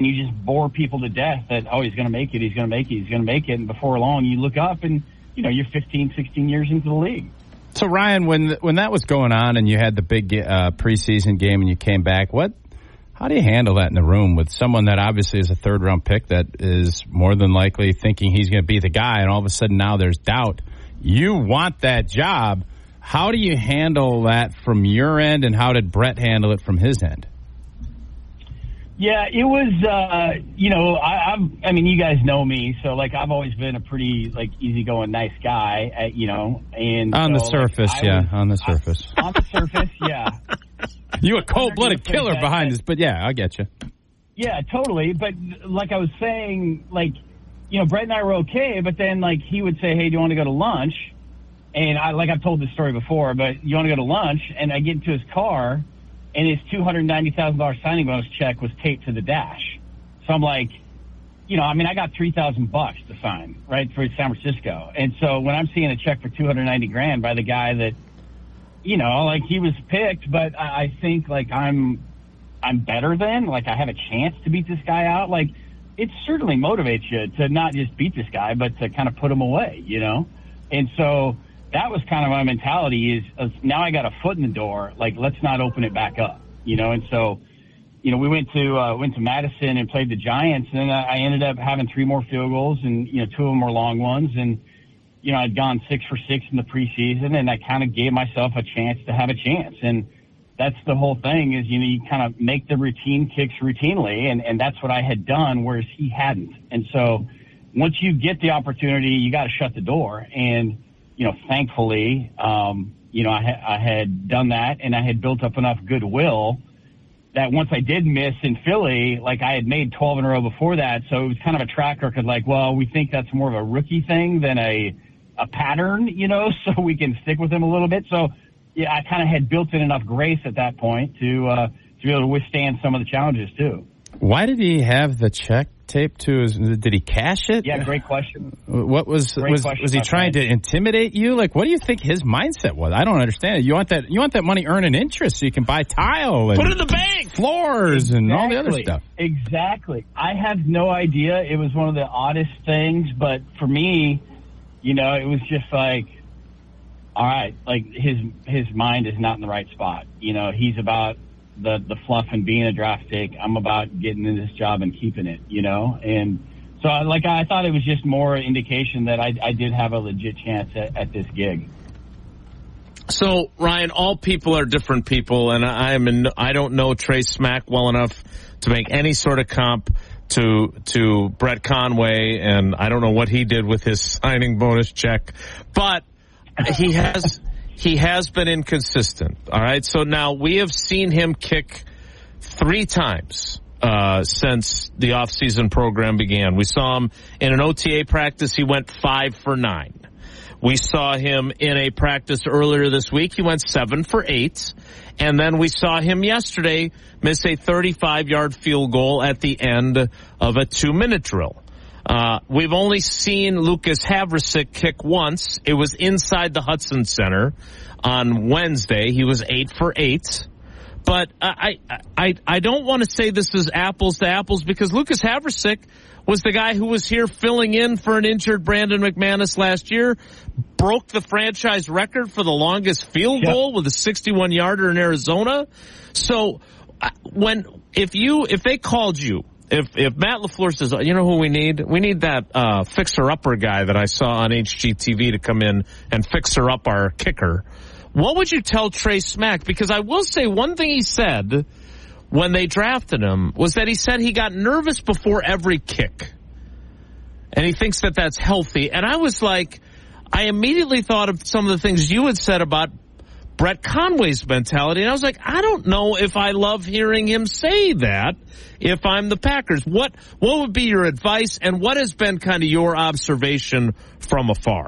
you just bore people to death that, oh, he's going to make it, he's going to make it, he's going to make it. And before long, you look up and, you're 15, 16 years into the league. So, Ryan, when that was going on and you had the big preseason game and you came back, how do you handle that in the room with someone that obviously is a third-round pick that is more than likely thinking he's going to be the guy, and all of a sudden now there's doubt? You want that job. How do you handle that from your end, and how did Brett handle it from his end? Yeah, it was, I mean, you guys know me, so, I've always been a pretty, easygoing, nice guy, and on the surface, on the surface. On the surface, yeah. You a cold-blooded killer behind this, but yeah, I get you. Yeah, totally, but like I was saying, Brett and I were okay, but then, he would say, hey, do you want to go to lunch? And I've told this story before, but you want to go to lunch? And I get into his car, and his $290,000 signing bonus check was taped to the dash. So I'm like, I got $3,000 to sign, right, for San Francisco. And so when I'm seeing a check for $290,000 by the guy that, he was picked, but I think I'm better than, I have a chance to beat this guy out. It certainly motivates you to not just beat this guy, but to kind of put him away, And so that was kind of my mentality is now I got a foot in the door. Let's not open it back up, And so, we went to Madison and played the Giants, and then I ended up having 3 more field goals, and 2 of them were long ones, and I'd gone 6 for 6 in the preseason, and I kind of gave myself a chance to have a chance, and that's the whole thing is you kind of make the routine kicks routinely, and that's what I had done, whereas he hadn't, and so once you get the opportunity, you got to shut the door, and thankfully, I had done that, and I had built up enough goodwill that once I did miss in Philly, I had made 12 in a row before that, so it was kind of a track record, we think that's more of a rookie thing than a pattern, so we can stick with him a little bit. So, yeah, I kind of had built in enough grace at that point to be able to withstand some of the challenges, too. Why did he have the check taped to his? Did he cash it? Yeah, great question. What was he trying to intimidate you? What do you think his mindset was? I don't understand it. You want that money earning interest so you can buy tile and put it in the bank, floors, and all the other stuff. Exactly. I have no idea. It was one of the oddest things, but for me, it was just all right, his mind is not in the right spot. He's about the fluff and being a draft pick. I'm about getting in this job and keeping it, and so I thought it was just more indication that I did have a legit chance at this gig. So, Ryan, all people are different people, and I don't know Trey Smack well enough to make any sort of comp to Brett Conway, and I don't know what he did with his signing bonus check, but he has been inconsistent. All right. So now we have seen him kick 3 times since the offseason program began. We saw him in an OTA practice. He went 5 for 9. We saw him in a practice earlier this week. He went 7 for 8. And then we saw him yesterday miss a 35-yard field goal at the end of a 2-minute drill. We've only seen Lucas Havrisik kick once. It was inside the Hudson Center on Wednesday. He was 8 for 8. But I don't want to say this is apples to apples because Lucas Havrisik was the guy who was here filling in for an injured Brandon McManus last year, broke the franchise record for the longest field goal with a 61-yarder in Arizona. So if they called you, if Matt LaFleur says, you know who we need? We need that fixer-upper guy that I saw on HGTV to come in and fixer up our kicker. What would you tell Trey Smack? Because I will say one thing he said when they drafted him was that he said he got nervous before every kick. And he thinks that that's healthy. And I was like, I immediately thought of some of the things you had said about Brett Conway's mentality. And I was like, I don't know if I love hearing him say that if I'm the Packers. What would be your advice, and what has been kind of your observation from afar?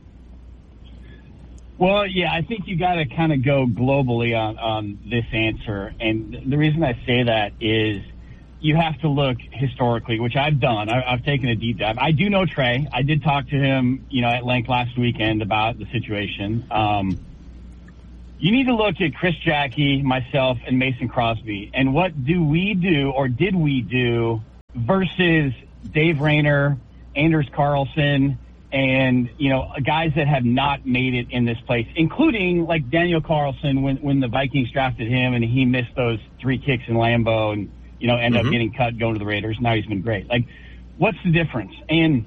Well, yeah, I think you got to kind of go globally on this answer. And the reason I say that is you have to look historically, which I've done. I've taken a deep dive. I do know Trey. I did talk to him, at length last weekend about the situation. You need to look at Chris Jackie, myself, and Mason Crosby. And what do we do, or did we do, versus Dave Rayner, Anders Carlson, and, guys that have not made it in this place, including like Daniel Carlson when the Vikings drafted him and he missed those 3 kicks in Lambeau and, end up getting cut, going to the Raiders. Now he's been great. Like, what's the difference? And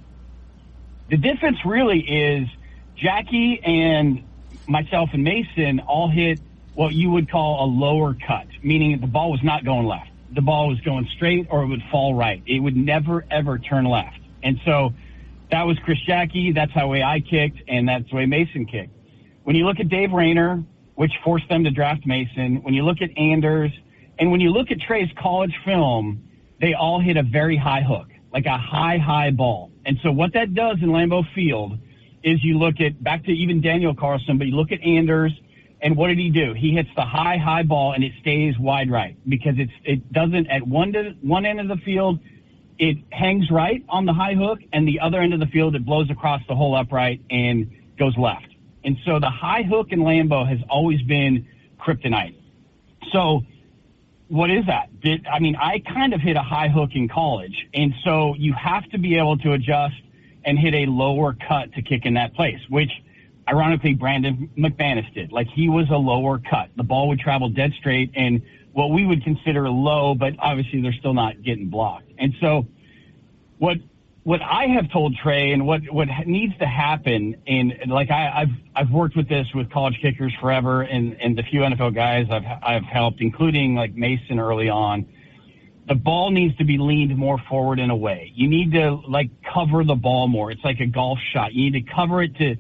the difference really is Jackie and myself and Mason all hit what you would call a lower cut, meaning the ball was not going left. The ball was going straight or it would fall right. It would never, ever turn left. And so that was Chris Jackie. That's the way I kicked, and that's the way Mason kicked. When you look at Dave Rayner, which forced them to draft Mason, when you look at Anders, and when you look at Trey's college film, they all hit a very high hook, like a high ball. And so what that does in Lambeau Field is you look at, back to even Daniel Carlson, but you look at Anders, and what did he do? He hits the high ball, and it stays wide right because it doesn't, at one end of the field, it hangs right on the high hook, and the other end of the field, it blows across the whole upright and goes left. And so the high hook in Lambeau has always been kryptonite. So what is that? I kind of hit a high hook in college, and so you have to be able to adjust and hit a lower cut to kick in that place, which ironically Brandon McManus did. Like, he was a lower cut. The ball would travel dead straight and what we would consider low, but obviously they're still not getting blocked. And so what I have told Trey and what needs to happen, and like I've worked with this with college kickers forever, and the few NFL guys I've helped, including like Mason early on, the ball needs to be leaned more forward and away. You need to like cover the ball more. It's like a golf shot. You need to cover it to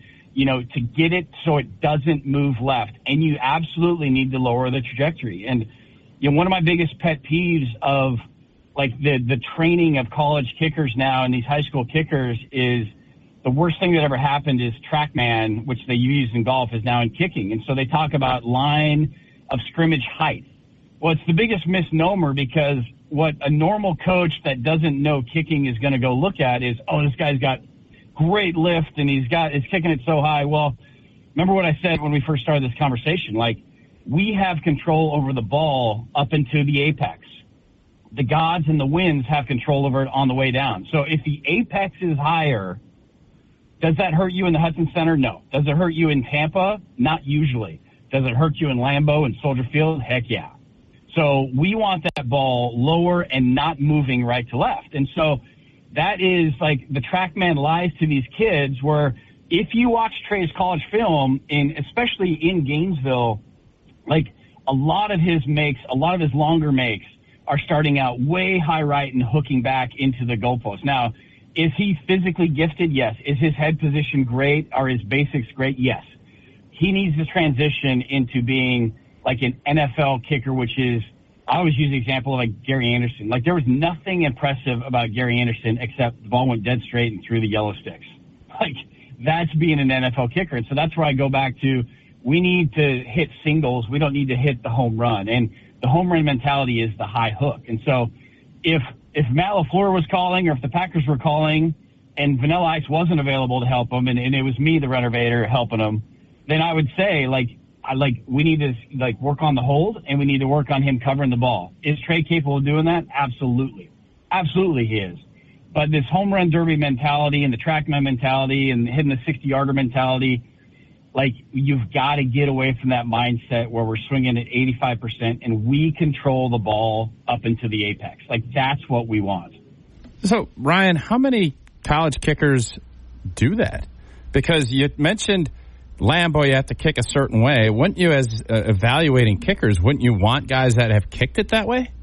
get it so it doesn't move left, and you absolutely need to lower the trajectory. And one of my biggest pet peeves of like the training of college kickers now and these high school kickers is the worst thing that ever happened is TrackMan, which they use in golf, is now in kicking. And so they talk about line of scrimmage height. Well, it's the biggest misnomer because what a normal coach that doesn't know kicking is going to go look at is, oh, this guy's got great lift and he's kicking it so high. Well, remember what I said when we first started this conversation, like, we have control over the ball up into the apex. The gods and the winds have control over it on the way down. So if the apex is higher, does that hurt you in the Hudson Center? No. Does it hurt you in Tampa? Not usually. Does it hurt you in Lambeau and Soldier Field? Heck yeah. So we want that ball lower and not moving right to left. And so that is like the TrackMan lies to these kids, where if you watch Trey's college film, especially in Gainesville, like a lot of his longer makes are starting out way high right and hooking back into the goalpost. Now, is he physically gifted? Yes. Is his head position great? Are his basics great? Yes. He needs to transition into being like an NFL kicker, which is, I always use the example of like Gary Anderson. Like, there was nothing impressive about Gary Anderson except the ball went dead straight and through the yellow sticks. Like, that's being an NFL kicker. And so that's where I go back to, we need to hit singles. We don't need to hit the home run. And the home run mentality is the high hook. And so if Matt LaFleur was calling, or if the Packers were calling and Vanilla Ice wasn't available to help them, and it was me, the renovator, helping them, then I would say, we need to work on the hold, and we need to work on him covering the ball. Is Trey capable of doing that? Absolutely. Absolutely he is. But this home run derby mentality and the TrackMan mentality and hitting the 60-yarder mentality, like, you've got to get away from that mindset where we're swinging at 85% and we control the ball up into the apex. Like, that's what we want. So, Ryan, how many college kickers do that? Because you mentioned Lambeau, you have to kick a certain way. Wouldn't you, as evaluating kickers, wouldn't you want guys that have kicked it that way?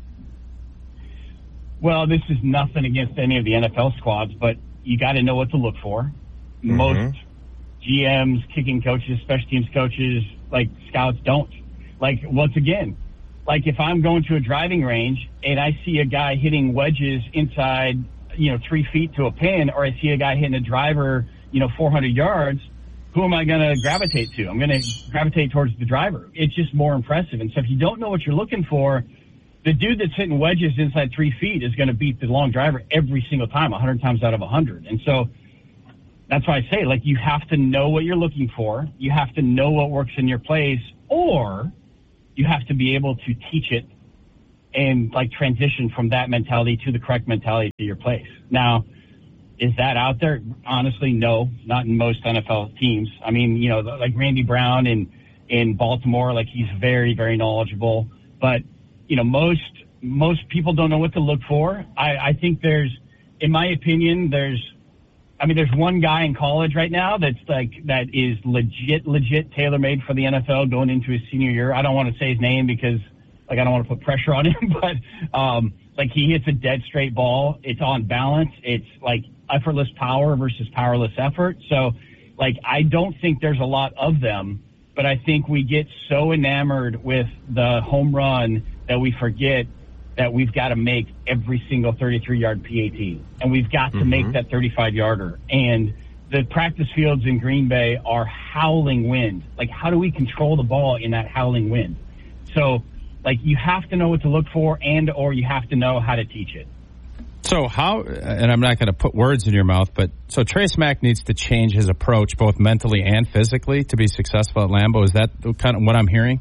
Well, this is nothing against any of the NFL squads, but you got to know what to look for. Mm-hmm. Most GMs, kicking coaches, special teams coaches, like scouts don't. Like, once again, like if I'm going to a driving range and I see a guy hitting wedges inside, 3 feet to a pin, or I see a guy hitting a driver, 400 yards, who am I going to gravitate to? I'm going to gravitate towards the driver. It's just more impressive. And so if you don't know what you're looking for, the dude that's hitting wedges inside 3 feet is going to beat the long driver every single time, 100 times out of 100. And so that's why I say, like, you have to know what you're looking for. You have to know what works in your place, or you have to be able to teach it and like transition from that mentality to the correct mentality to your place. Now, is that out there? Honestly, no, not in most NFL teams. I mean, you know, like Randy Brown in Baltimore, like he's very, very knowledgeable, but you know, most people don't know what to look for. I think in my opinion, there's one guy in college right now that is legit tailor-made for the NFL going into his senior year. I don't want to say his name because like I don't want to put pressure on him, but like he hits a dead straight ball. It's on balance. It's like effortless power versus powerless effort. So like I don't think there's a lot of them, but I think we get so enamored with the home run that we forget that we've got to make every single 33-yard PAT, and we've got to make that 35-yarder. And the practice fields in Green Bay are howling wind. Like, how do we control the ball in that howling wind? So, like, you have to know what to look for, or you have to know how to teach it. So how, and I'm not going to put words in your mouth, but so Trey Smack needs to change his approach both mentally and physically to be successful at Lambeau. Is that kind of what I'm hearing?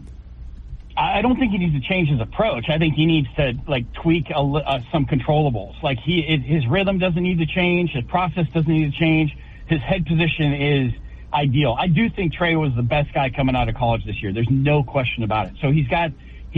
I don't think he needs to change his approach. I think he needs to like tweak some controllables. Like his rhythm doesn't need to change. His process doesn't need to change. His head position is ideal. I do think Trey was the best guy coming out of college this year. There's no question about it. So he's got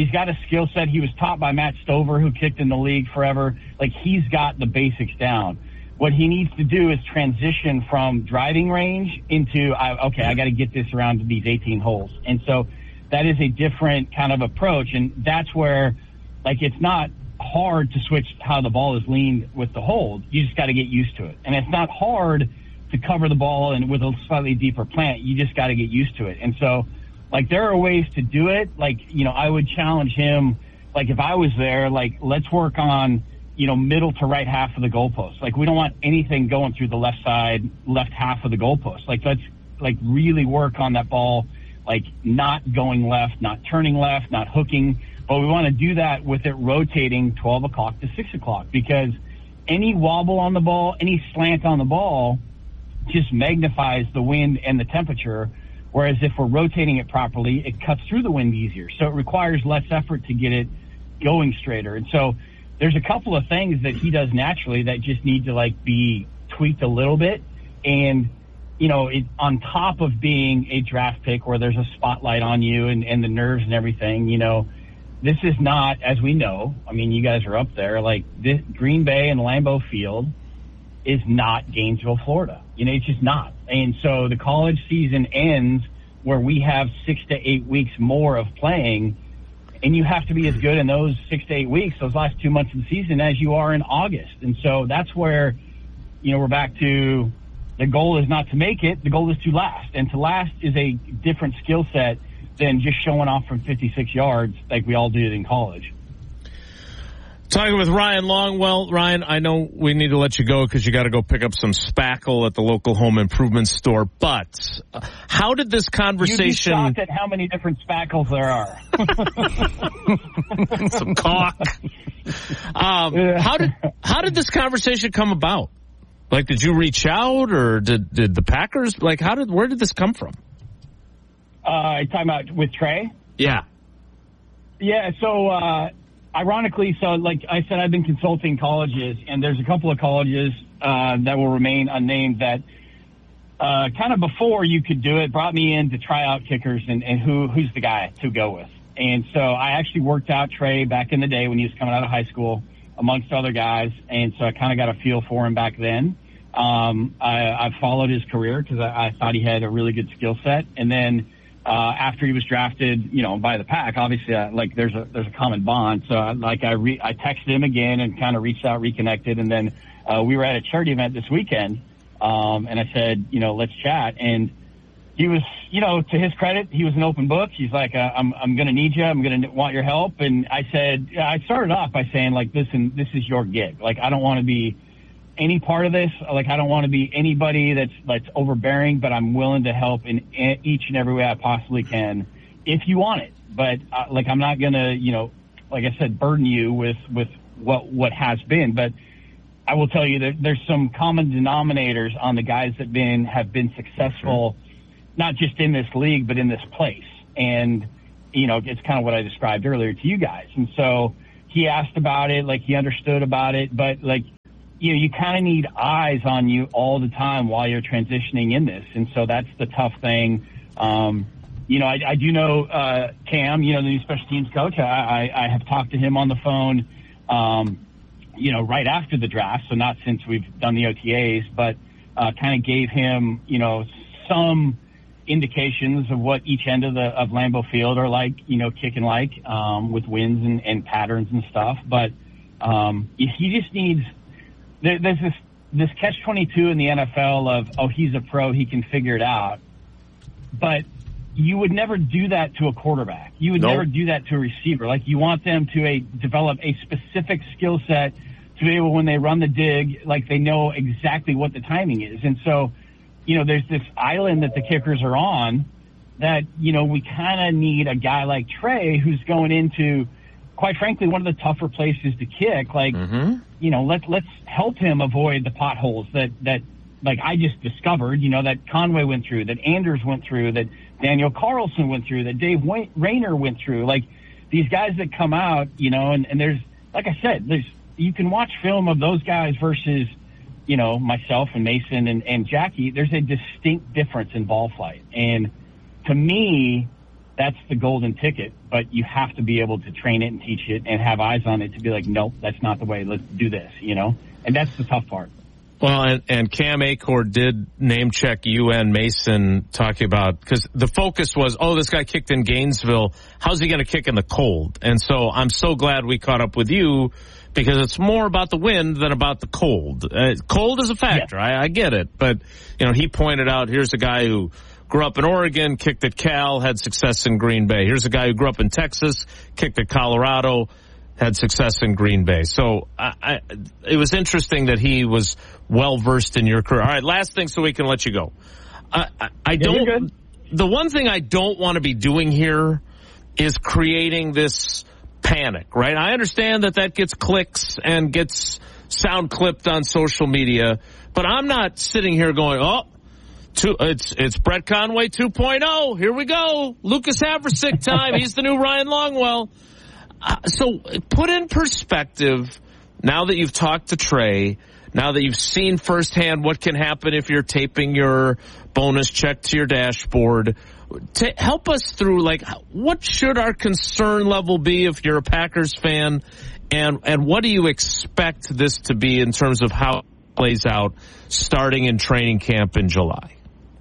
a skill set. He was taught by Matt Stover, who kicked in the league forever. Like he's got the basics down. What he needs to do is transition from driving range into, I got to get this around to these 18 holes. And so that is a different kind of approach, and that's where, like, it's not hard to switch how the ball is leaned with the hold. You just got to get used to it. And it's not hard to cover the ball and with a slightly deeper plant. You just got to get used to it. And so, like, there are ways to do it. Like, you know, I would challenge him, like, if I was there, like, let's work on, you know, middle to right half of the goalpost. Like, we don't want anything going through the left side, left half of the goalpost. Like, let's, like, really work on that ball, like not going left, not turning left, not hooking. But we want to do that with it rotating 12 o'clock to 6 o'clock, because any wobble on the ball, any slant on the ball just magnifies the wind and the temperature. Whereas if we're rotating it properly, it cuts through the wind easier. So it requires less effort to get it going straighter. And so there's a couple of things that he does naturally that just need to like be tweaked a little bit. And you know, on top of being a draft pick where there's a spotlight on you and the nerves and everything, you know, this is not, as we know, I mean, you guys are up there, like this Green Bay and Lambeau Field is not Gainesville, Florida. You know, it's just not. And so the college season ends where we have 6 to 8 weeks more of playing, and you have to be as good in those 6 to 8 weeks, those last 2 months of the season, as you are in August. And so that's where, you know, we're back to, the goal is not to make it. The goal is to last. And to last is a different skill set than just showing off from 56 yards like we all did in college. Talking with Ryan Longwell. Ryan, I know we need to let you go because you got to go pick up some spackle at the local home improvement store. But how did this conversation... You'd be shocked at how many different spackles there are. Some caulk. How did this conversation come about? Like, did you reach out, or did the Packers, like, where did this come from? Talking about with Trey? Yeah. Yeah, so, ironically, so, like I said, I've been consulting colleges, and there's a couple of colleges, that will remain unnamed that, kind of before you could do it, brought me in to try out kickers and who's the guy to go with. And so I actually worked out Trey back in the day when he was coming out of high school, amongst other guys, and so I kind of got a feel for him back then. I followed his career because I thought he had a really good skill set. And then after he was drafted, you know, by the Pack, obviously, like there's a common bond. So I texted him again and kind of reached out, reconnected, and then we were at a charity event this weekend, and I said, you know, let's chat. And he was, you know, to his credit, he was an open book. He's like, I'm going to need you. I'm going to want your help. And I said, I started off by saying, like, listen, this is your gig. Like, I don't want to be any part of this. Like, I don't want to be anybody that's overbearing, but I'm willing to help in each and every way I possibly can if you want it. But, like, I'm not going to, you know, like I said, burden you with what has been. But I will tell you that there's some common denominators on the guys that have been successful, not just in this league, but in this place. And, you know, it's kind of what I described earlier to you guys. And so he asked about it, like he understood about it, but like, you kind of need eyes on you all the time while you're transitioning in this. And so that's the tough thing. I do know, Cam, the new special teams coach. I have talked to him on the phone, right after the draft. So not since we've done the OTAs, but, kind of gave him, some indications of what each end of Lambeau Field are like, kicking like, with wins and patterns and stuff. But, he just needs, there's this catch-22 in the NFL of, he's a pro, he can figure it out. But you would never do that to a quarterback. You would never do that to a receiver. Like, you want them to develop a specific skill set to be able, when they run the dig, like they know exactly what the timing is. And so, there's this island that the kickers are on that, we kind of need a guy like Trey who's going into, quite frankly, one of the tougher places to kick. Like, let's help him avoid the potholes that like I just discovered, that Conway went through, that Anders went through, that Daniel Carlson went through, that Dave Rayner went through. Like, these guys that come out, and there's, like I said, you can watch film of those guys versus, myself and Mason and Jackie. There's a distinct difference in ball flight. And to me, that's the golden ticket, but you have to be able to train it and teach it and have eyes on it to be like, nope, that's not the way. Let's do this, and that's the tough part. Well, and Cam Achord did name check you and Mason, talking about, because the focus was, this guy kicked in Gainesville. How's he going to kick in the cold? And so I'm so glad we caught up with you, because it's more about the wind than about the cold. Cold is a factor. Yeah. I get it. But, he pointed out, here's a guy who grew up in Oregon, kicked at Cal, had success in Green Bay. Here's a guy who grew up in Texas, kicked at Colorado, had success in Green Bay. So it was interesting that he was well-versed in your career. All right, last thing so we can let you go. The one thing I don't want to be doing here is creating this panic, right? I understand that gets clicks and gets sound clipped on social media, but I'm not sitting here going, it's Brett Conway 2.0. Here we go. Lucas Haversick time. He's the new Ryan Longwell. So put in perspective, now that you've talked to Trey, now that you've seen firsthand what can happen if you're taping your bonus check to your dashboard, to help us through, like, what should our concern level be if you're a Packers fan, and what do you expect this to be in terms of how it plays out starting in training camp in July?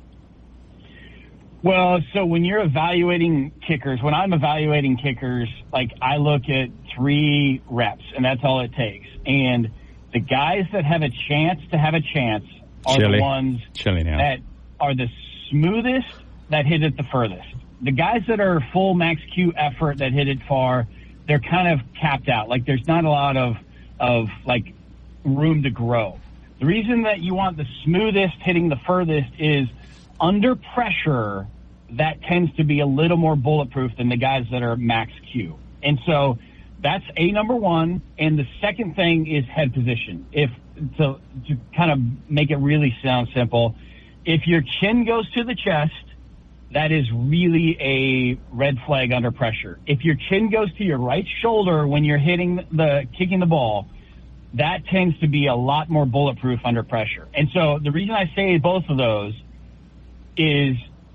Well, so when you're evaluating kickers, when I'm evaluating kickers, like, I look at 3 reps, and that's all it takes. And the guys that have a chance to have a chance are the ones that are the smoothest, that hit it the furthest. The guys that are full max Q effort that hit it far, they're kind of capped out. Like, there's not a lot of like room to grow. The reason that you want the smoothest hitting the furthest is under pressure, that tends to be a little more bulletproof than the guys that are max Q. And so that's number one. And the second thing is head position. To kind of make it really sound simple, if your chin goes to the chest, that is really a red flag under pressure. If your chin goes to your right shoulder when you're kicking the ball, that tends to be a lot more bulletproof under pressure. And so the reason I say both of those is,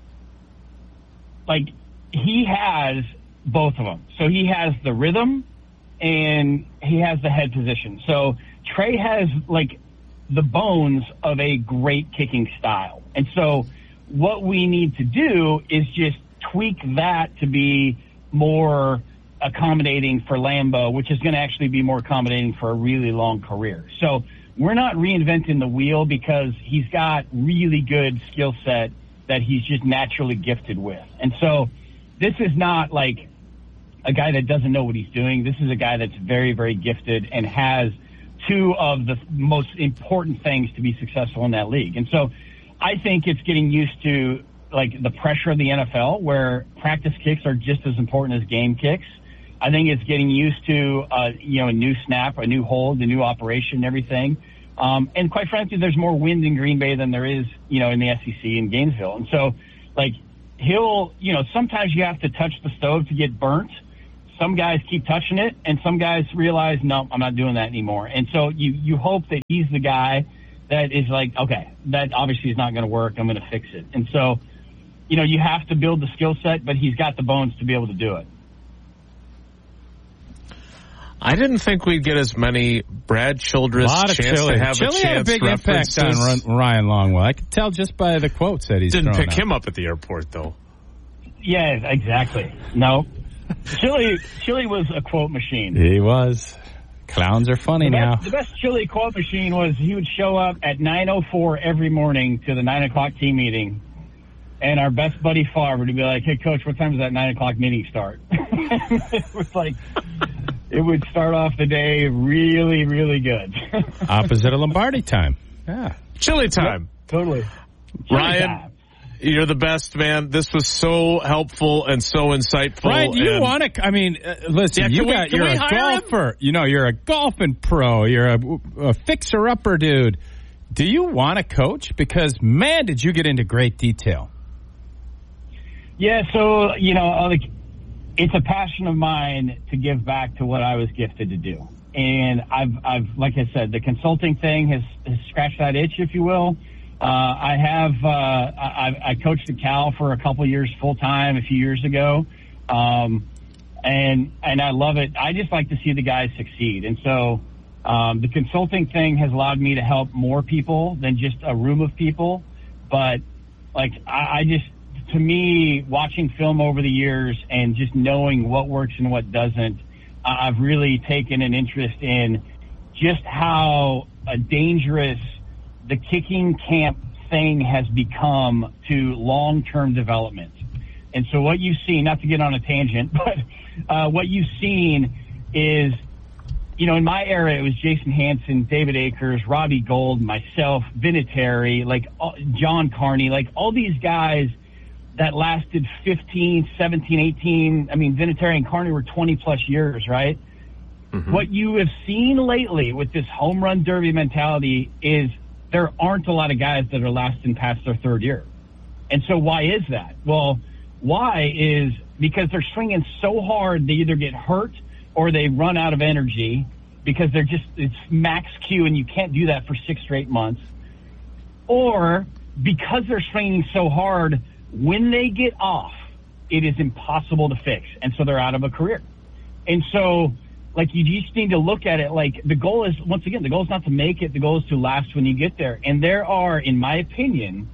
like, he has both of them. So he has the rhythm and he has the head position. So Trey has, like, the bones of a great kicking style. And so what we need to do is just tweak that to be more accommodating for Lambeau, which is going to actually be more accommodating for a really long career. So we're not reinventing the wheel, because he's got really good skill set that he's just naturally gifted with. And so this is not like a guy that doesn't know what he's doing. This is a guy that's very, very gifted and has 2 of the most important things to be successful in that league. And so I think it's getting used to, like, the pressure of the NFL, where practice kicks are just as important as game kicks. I think it's getting used to, a new snap, a new hold, a new operation, and everything. And quite frankly, there's more wind in Green Bay than there is, in the SEC in Gainesville. And so, like, sometimes you have to touch the stove to get burnt. some guys keep touching it, and some guys realize, no, I'm not doing that anymore. And so you hope that he's the guy that is like, okay, that obviously is not going to work. I'm going to fix it. And so, you have to build the skill set, but he's got the bones to be able to do it. I didn't think we'd get as many Brad Childress chance Chili. to have Chili a chance had a big references. impact on Ryan Longwell. I could tell just by the quotes that he's Didn't pick out. him up at the airport, though. Yeah, exactly. No. Chili was a quote machine. He was. Clowns are funny now. The best Chili quote machine was he would show up at 9:04 every morning to the 9 o'clock team meeting. And our best buddy Favre would be like, hey, Coach, what time does that 9 o'clock meeting start? It was like, it would start off the day really, really good. Opposite of Lombardi time. Yeah. Chili time. Yep, totally. Ryan, you're the best, man. This was so helpful and so insightful. Ryan, do you want to, listen, Yeah, you're a golfer. You're a golfing pro. You're a fixer-upper dude. Do you want to coach? Because, man, did you get into great detail. Yeah, so, it's a passion of mine to give back to what I was gifted to do. And I've like I said, the consulting thing has scratched that itch, if you will. I coached at Cal for a couple years full time a few years ago. And I love it. I just like to see the guys succeed. And so, the consulting thing has allowed me to help more people than just a room of people. But to me, watching film over the years and just knowing what works and what doesn't, I've really taken an interest in just how dangerous the kicking camp thing has become to long-term development. And so what you've seen, not to get on a tangent, but what you've seen is, in my era, it was Jason Hansen, David Akers, Robbie Gold, myself, Vinatieri, John Carney, all these guys that lasted 15, 17, 18. I mean, Vinatieri and Carney were 20-plus years, right? Mm-hmm. What you have seen lately with this home run derby mentality is there aren't a lot of guys that are lasting past their third year. And so why is that? Well, why is because they're swinging so hard they either get hurt or they run out of energy because it's max Q and you can't do that for 6 straight months. Or because they're swinging so hard, when they get off, it is impossible to fix. And so they're out of a career. And so, you just need to look at it the goal is, once again, the goal is not to make it. The goal is to last when you get there. And there are, in my opinion,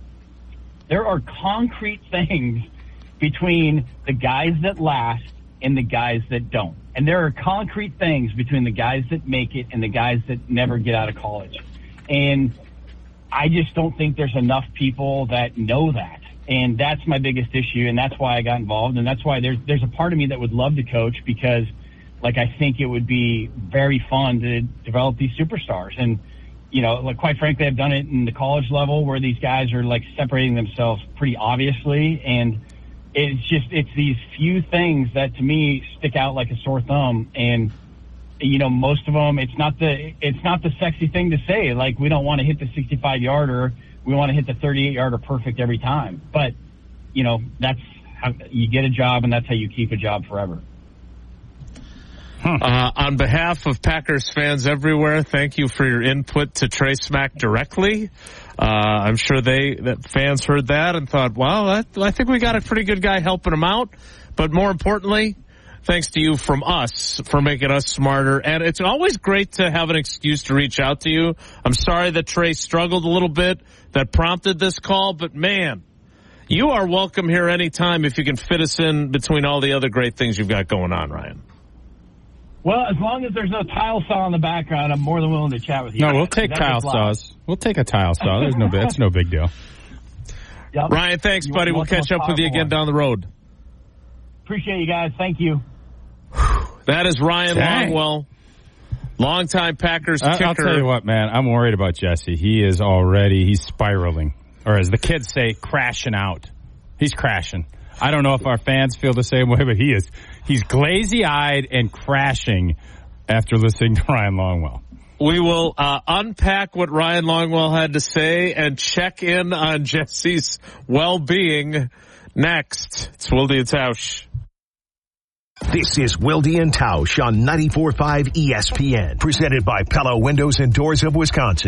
concrete things between the guys that last and the guys that don't. And there are concrete things between the guys that make it and the guys that never get out of college. And I just don't think there's enough people that know that. And that's my biggest issue, and that's why I got involved, and that's why there's a part of me that would love to coach because, I think it would be very fun to develop these superstars. And, quite frankly, I've done it in the college level where these guys are, separating themselves pretty obviously, and it's these few things that, to me, stick out like a sore thumb. And, most of them, it's not the sexy thing to say. We don't want to hit the 65-yarder. We want to hit the 38-yarder perfect every time. But, that's how you get a job, and that's how you keep a job forever. On behalf of Packers fans everywhere, thank you for your input to Trey Smack directly. I'm sure that fans heard that and thought, wow, I think we got a pretty good guy helping him out. But more importantly, thanks to you from us for making us smarter. And it's always great to have an excuse to reach out to you. I'm sorry that Trey struggled a little bit that prompted this call, but man, you are welcome here anytime if you can fit us in between all the other great things you've got going on, Ryan. Well, as long as there's no tile saw in the background, I'm more than willing to chat with you. No, we'll take tile saws. We'll take a tile saw. That's no big deal. Yep. Ryan, thanks, buddy. We'll catch up with you again down the road. Appreciate you guys. Thank you. That is Ryan Longwell, longtime Packers kicker. I'll tell you what, man. I'm worried about Jesse. He's spiraling. Or as the kids say, crashing out. He's crashing. I don't know if our fans feel the same way, but he is. He's glazy-eyed and crashing after listening to Ryan Longwell. We will unpack what Ryan Longwell had to say and check in on Jesse's well-being next. It's Wilde and Tausch. This is Wilde and Tausch on 94.5 ESPN, presented by Pella Windows and Doors of Wisconsin.